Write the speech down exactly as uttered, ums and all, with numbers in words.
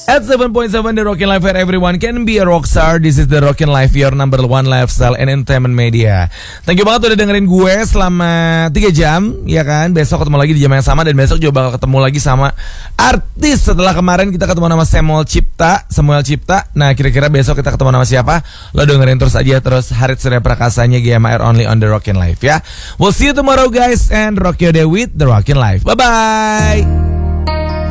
At seven point seven The Rockin' Life, where everyone can be a rockstar. This is The Rockin' Life, your number one lifestyle and entertainment media. Thank you banget udah dengerin gue selama tiga jam, ya kan? Besok ketemu lagi di jam yang sama, dan besok juga bakal ketemu lagi sama artis. Setelah kemarin kita ketemu nama Samuel Cipta Samuel Cipta. Nah, kira-kira besok kita ketemu nama siapa? Lo dengerin terus aja, terus Harit Surya Prakasanya G M R only on The Rockin' Life, ya. We'll see you tomorrow guys, and rock your day with The Rockin' Life. Bye-bye.